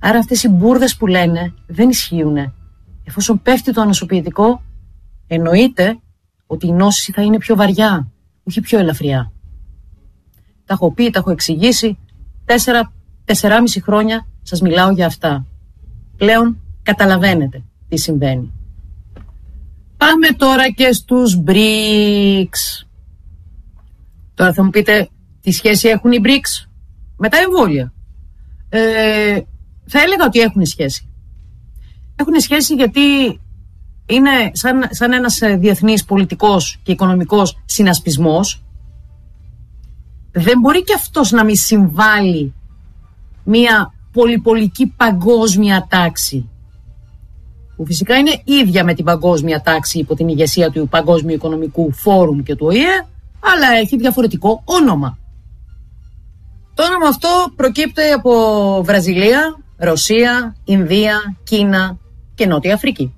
Άρα αυτές οι μπουρδες που λένε δεν ισχύουν. Εφόσον πέφτει το ανοσοποιητικό, εννοείται ότι η νόση θα είναι πιο βαριά, όχι πιο ελαφριά. Τα έχω πει, τα έχω εξηγήσει, 4,5 χρόνια σας μιλάω για αυτά. Πλέον καταλαβαίνετε τι συμβαίνει. Πάμε τώρα και στους BRICS. Τώρα θα μου πείτε, τι σχέση έχουν οι BRICS με τα εμβόλια? Θα έλεγα ότι έχουν σχέση. Έχουν σχέση γιατί είναι σαν ένας διεθνής πολιτικός και οικονομικός συνασπισμός. Δεν μπορεί και αυτός να μην συμβάλλει μια πολυπολική παγκόσμια τάξη, που φυσικά είναι ίδια με την παγκόσμια τάξη υπό την ηγεσία του Παγκόσμιου Οικονομικού Φόρουμ και του ΟΗΕ, αλλά έχει διαφορετικό όνομα. Το όνομα αυτό προκύπτει από Βραζιλία, Ρωσία, Ινδία, Κίνα και Νότια Αφρική.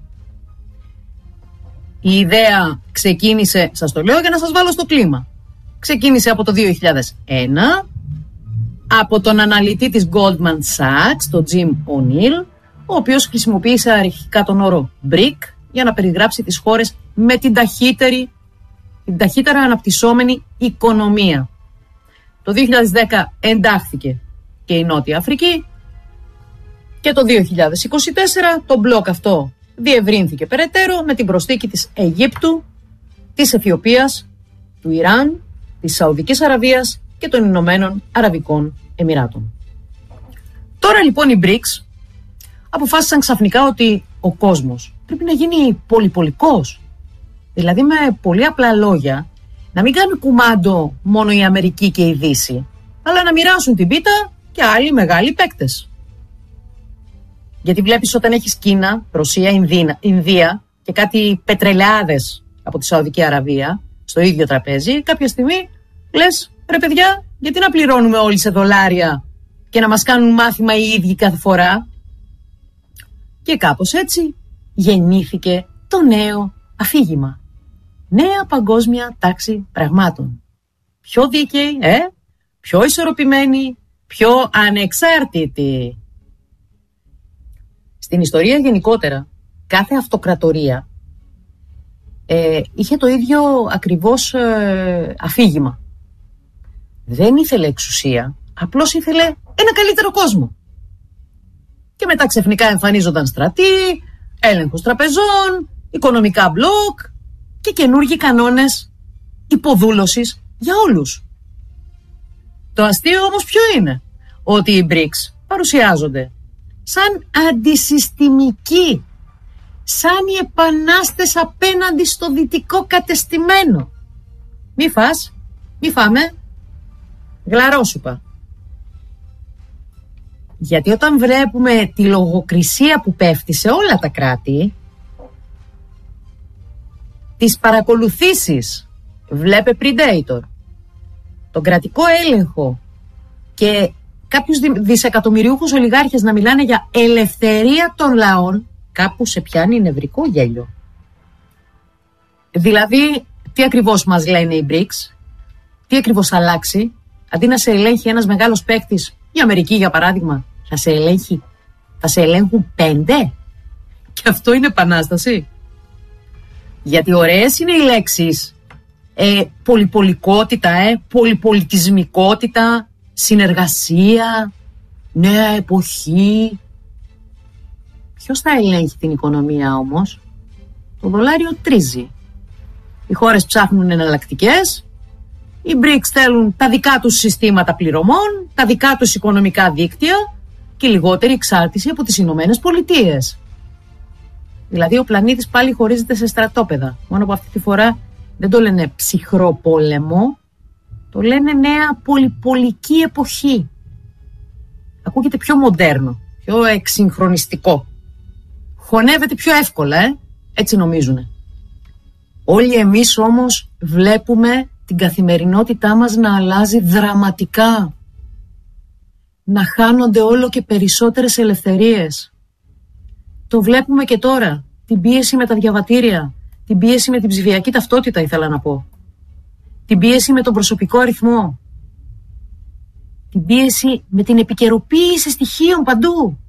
Η ιδέα ξεκίνησε, σας το λέω για να σας βάλω στο κλίμα, ξεκίνησε από το 2001 από τον αναλυτή της Goldman Sachs, τον Jim O'Neill, ο οποίος χρησιμοποίησε αρχικά τον όρο BRIC για να περιγράψει τις χώρες με την ταχύτερα αναπτυσσόμενη οικονομία. Το 2010 εντάχθηκε και η Νότια Αφρική και το 2024 το μπλοκ αυτό διευρύνθηκε περαιτέρω με την προσθήκη της Αιγύπτου, της Αιθιοπίας, του Ιράν, της Σαουδικής Αραβίας και των Ηνωμένων Αραβικών Εμιράτων. Τώρα λοιπόν οι BRICS αποφάσισαν ξαφνικά ότι ο κόσμος πρέπει να γίνει πολυπολικός. Δηλαδή με πολύ απλά λόγια, να μην κάνουν κουμάντο μόνο η Αμερική και η Δύση, αλλά να μοιράσουν την πίτα και άλλοι μεγάλοι παίκτες. Γιατί βλέπεις όταν έχεις Κίνα, Ρωσία, Ινδία και κάτι πετρελαιάδες από τη Σαουδική Αραβία στο ίδιο τραπέζι, κάποια στιγμή λες, ρε παιδιά, γιατί να πληρώνουμε όλοι σε δολάρια και να μας κάνουν μάθημα οι ίδιοι κάθε φορά? Και κάπως έτσι γεννήθηκε το νέο αφήγημα. Νέα παγκόσμια τάξη πραγμάτων. Πιο δίκαιη, πιο ισορροπημένη, πιο ανεξάρτητη. Στην ιστορία γενικότερα, κάθε αυτοκρατορία είχε το ίδιο ακριβώς αφήγημα. Δεν ήθελε εξουσία, απλώς ήθελε ένα καλύτερο κόσμο. Και μετά ξαφνικά εμφανίζονταν στρατοί, έλεγχος τραπεζών, οικονομικά μπλοκ και καινούργιοι κανόνες υποδούλωσης για όλους. Το αστείο όμως ποιο είναι? Ότι οι BRICS παρουσιάζονται σαν αντισυστημικοί, σαν οι επανάστες απέναντι στο δυτικό κατεστημένο. Μη φας, μη φάμε, γλαρόσουπα. Γιατί όταν βλέπουμε τη λογοκρισία που πέφτει σε όλα τα κράτη, τις παρακολουθήσεις, βλέπε Predator, τον κρατικό έλεγχο και κάποιους δισεκατομμυριούχους ολιγάρχες να μιλάνε για ελευθερία των λαών, κάπου σε πιάνει νευρικό γέλιο. Δηλαδή, τι ακριβώς μας λένε οι BRICS, τι ακριβώς θα αλλάξει? Αντί να σε ελέγχει ένας μεγάλος παίκτης, η Αμερική για παράδειγμα, θα σε ελέγχουν 5? Και αυτό είναι επανάσταση? Γιατί ωραίες είναι οι λέξεις πολυπολικότητα, πολυπολιτισμικότητα, συνεργασία, νέα εποχή. Ποιος θα ελέγχει την οικονομία όμως? Το δολάριο τρίζει. Οι χώρες ψάχνουν εναλλακτικές. Οι BRICS θέλουν τα δικά τους συστήματα πληρωμών, τα δικά τους οικονομικά δίκτυα και λιγότερη εξάρτηση από τις Ηνωμένες Πολιτείες. Δηλαδή ο πλανήτης πάλι χωρίζεται σε στρατόπεδα. Μόνο που αυτή τη φορά δεν το λένε ψυχρό πόλεμο, το λένε νέα πολυπολική εποχή. Ακούγεται πιο μοντέρνο, πιο εξυγχρονιστικό. Χωνεύεται πιο εύκολα, έτσι νομίζουνε. Όλοι εμείς όμως βλέπουμε την καθημερινότητά μας να αλλάζει δραματικά. Να χάνονται όλο και περισσότερες ελευθερίες. Το βλέπουμε και τώρα. Την πίεση με τα διαβατήρια. Την πίεση με την ψηφιακή ταυτότητα, ήθελα να πω. Την πίεση με τον προσωπικό αριθμό. Την πίεση με την επικαιροποίηση στοιχείων παντού.